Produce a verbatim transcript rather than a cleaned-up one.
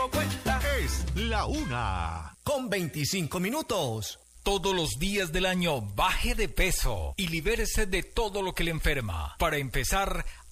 dimos cuenta. Es la una. Con veinticinco minutos. Todos los días del año baje de peso y libérese de todo lo que le enferma. Para empezar,